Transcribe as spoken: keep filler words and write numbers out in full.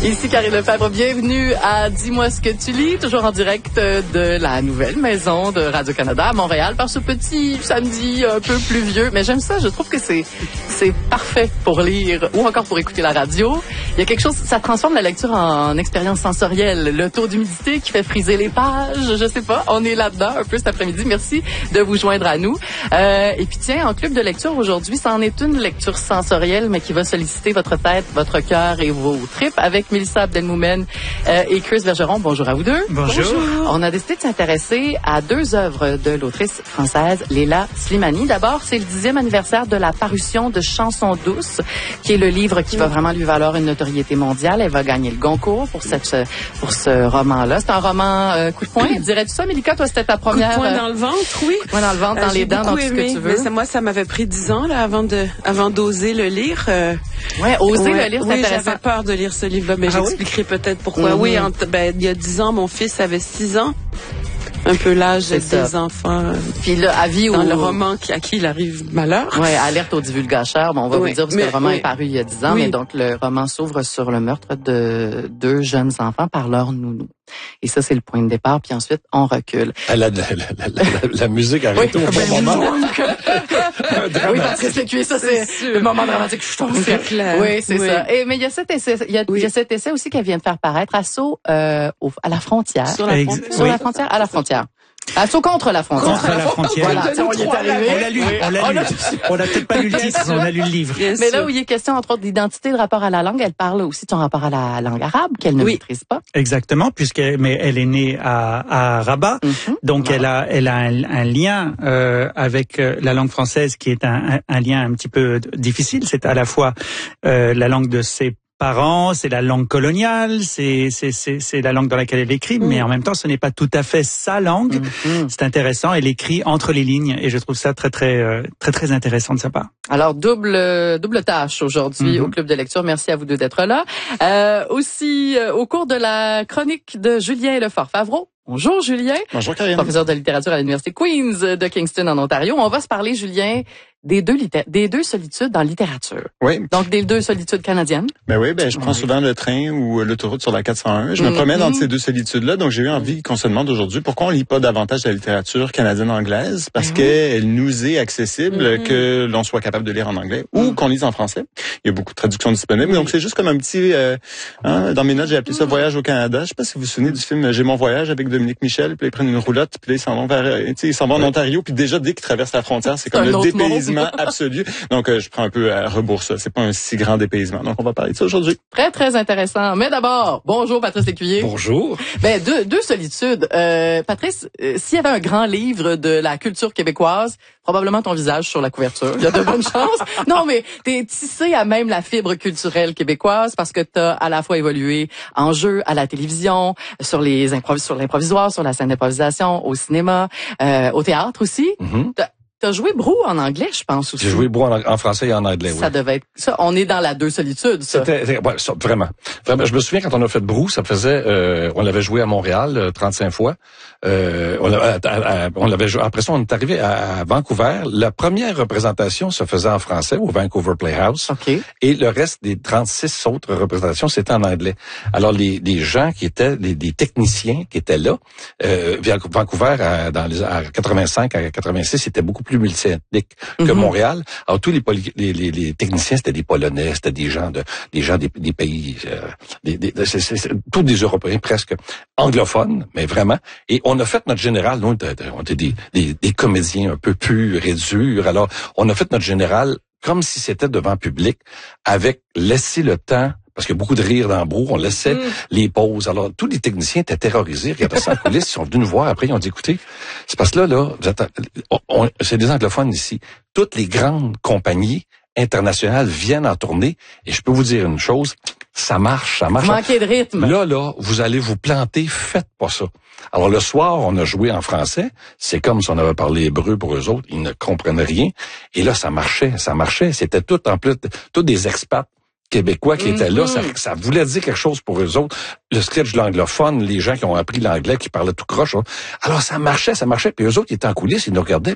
Ici Karine Lefebvre, bienvenue à Dis-moi ce que tu lis, toujours en direct de la nouvelle maison de Radio-Canada à Montréal par ce petit samedi un peu pluvieux. Mais j'aime ça, je trouve que c'est c'est parfait pour lire ou encore pour écouter la radio. Il y a quelque chose, ça transforme la lecture en expérience sensorielle. Le taux d'humidité qui fait friser les pages, je sais pas, on est là-dedans un peu cet après-midi. Merci de vous joindre à nous. Euh, et puis tiens, en club de lecture aujourd'hui, ça en est une lecture sensorielle, mais qui va solliciter votre tête, votre cœur et vos tripes avec Mélissa Abdelmoumen euh, et Chris Bergeron. Bonjour à vous deux. Bonjour. Bonjour. On a décidé de s'intéresser à deux œuvres de l'autrice française Leila Slimani. D'abord, c'est le dixième anniversaire de la parution de Chansons douces, qui est le livre qui va vraiment lui valoir une notoriété mondiale. Elle va gagner le Goncourt pour cette pour ce roman-là. C'est un roman euh, coup de poing. Dirais-tu ça, Mélika? Toi, c'était ta première... Coup de poing dans le ventre, oui. Coup de poing dans le ventre, dans euh, les dents, dans tout ce que tu veux. Mais ça, moi, ça m'avait pris dix ans là, avant de avant d'oser le lire. Euh, ouais, oser ouais, le lire, c'est oui, intéressant. J'avais peur de lire ce livre-là, mais ah, j'expliquerai oui? peut-être pourquoi. Mm-hmm. Oui, entre, ben, il y a dix ans, mon fils avait six ans. Un peu l'âge des ça. enfants. Puis là, avis dans au... le roman qui, à qui il arrive malheur. Oui, alerte aux divulgateurs. Bon, on va oui, vous dire parce mais, que le roman oui. est paru il y a dix ans, oui. mais donc le roman s'ouvre sur le meurtre de deux jeunes enfants par leur nounou. Et ça, c'est le point de départ. Puis ensuite, on recule. Ah, la, la, la, la, la, la musique arrête oui, au bon moment. Oui, Patrice Lécuyer, ça, c'est, c'est le moment dramatique. Je trouve c'est clair. Oui, c'est oui. ça. Et, mais il y a cet essai, il y a, oui. il y a cet essai aussi qu'elle vient de faire paraître, Assaut euh, au, à la frontière. Sur la frontière. Sur oui. la frontière, à la frontière. Assaut contre la frontière. Contre la frontière. Voilà, on y est arrivé. On l'a lu, on l'a lu. On n'a peut-être pas lu le titre, on a lu le livre. Bien mais sûr. Là où il est question, entre autres, d'identité, de rapport à la langue, elle parle aussi de son rapport à la langue arabe, qu'elle ne oui. maîtrise pas. Exactement, puisqu'elle, mais elle est née à, à Rabat, mm-hmm. donc voilà. elle a, elle a un, un lien euh, avec la langue française qui est un, un, un lien un petit peu difficile. C'est à la fois euh, la langue de ses parents, c'est la langue coloniale, c'est c'est c'est c'est la langue dans laquelle elle écrit, mmh. mais en même temps, ce n'est pas tout à fait sa langue. Mmh. C'est intéressant, elle écrit entre les lignes et je trouve ça très très très très intéressant de sa part. Alors double double tâche aujourd'hui mmh. au club de lecture. Merci à vous deux d'être là. Euh, aussi euh, au cours de la chronique de Julien Lefort-Favreau. Bonjour Julien. Bonjour Karine. Professeur de littérature à l'Université Queen's de Kingston en Ontario. On va se parler, Julien, des deux litté- des deux solitudes en littérature. Oui. Donc des deux solitudes canadiennes. Ben oui, ben je prends oui. souvent le train ou l'autoroute sur la quatre cent un. Je me mm-hmm. promène entre ces deux solitudes-là, donc j'ai eu envie qu'on se demande aujourd'hui pourquoi on lit pas davantage la littérature canadienne-anglaise, parce mm-hmm. qu'elle nous est accessible, mm-hmm. que l'on soit capable de lire en anglais mm-hmm. ou qu'on lise en français. Il y a beaucoup de traductions disponibles, mm-hmm. donc c'est juste comme un petit... Euh, hein, dans mes notes, j'ai appelé ça mm-hmm. Voyage au Canada. Je sais pas si vous vous souvenez du film J'ai mon voyage avec Dominique Michel, puis ils prennent une roulotte, puis là, ils s'en vont vers, tu sais, ils s'en vont en Ontario, puis déjà dès qu'ils traversent la frontière, c'est comme le dépaysement absolu. Donc euh, je prends un peu à rebours ça, c'est pas un si grand dépaysement. Donc on va parler de ça aujourd'hui. Très très intéressant. Mais d'abord, bonjour Patrice Lécuyer. Bonjour. Ben deux deux solitudes. Euh, Patrice, euh, s'il y avait un grand livre de la culture québécoise, probablement ton visage sur la couverture. Il y a de bonnes chances. Non, mais t'es tissé à même la fibre culturelle québécoise parce que t'as à la fois évolué en jeu, à la télévision, sur les improvis, sur l'improvisoire, sur la scène d'improvisation, au cinéma, euh, au théâtre aussi. Mm-hmm. T'as, t'as joué Brou en anglais, je pense aussi. J'ai joué Brou en, en français et en anglais, oui. Ça devait être ça. On est dans la deux solitudes, ça. C'était, c'était ouais, ça, vraiment. Vraiment. Je me souviens quand on a fait Brou, ça faisait, euh, on l'avait joué à Montréal euh, trente-cinq fois. Euh, on, l'a, à, à, on l'avait joué. Après ça, on est arrivé à, à Vancouver. La première représentation se faisait en français au Vancouver Playhouse. Okay. Et le reste des trente-six autres représentations, c'était en anglais. Alors les, les gens qui étaient, les, les techniciens qui étaient là, euh, Vancouver à, dans les, à quatre-vingt-cinq à quatre-vingt-six, c'était beaucoup plus multiethnique que mm-hmm. Montréal. Alors tous les, poly, les, les, les techniciens, c'était des Polonais, c'était des gens de, des gens des, des pays, euh, des, des, c'est, c'est, c'est, tous des Européens presque anglophones, mais vraiment. Et on a fait notre général, nous, on était des, des, des comédiens un peu purs et durs. Alors, on a fait notre général comme si c'était devant public, avec laisser le temps, parce qu'il y a beaucoup de rire dans le Brou, on laissait mm. les pauses. Alors, tous les techniciens étaient terrorisés, regardaient ça en coulisses, ils sont venus nous voir après, ils ont dit, écoutez, c'est parce que là, là, vous êtes, on, on, c'est des anglophones ici. Toutes les grandes compagnies internationales viennent en tournée, et je peux vous dire une chose, ça marche, ça marche. Vous manquez de rythme. Là, là, vous allez vous planter, faites pas ça. Alors, le soir, on a joué en français. C'est comme si on avait parlé hébreu pour eux autres. Ils ne comprenaient rien. Et là, ça marchait, ça marchait. C'était tout, en plus, tous des expats québécois qui mm-hmm. étaient là. Ça, ça voulait dire quelque chose pour eux autres. Le sketch de l'anglophone, les gens qui ont appris l'anglais, qui parlaient tout croche. Hein. Alors, ça marchait, ça marchait. Puis eux autres, ils étaient en coulisses, ils nous regardaient.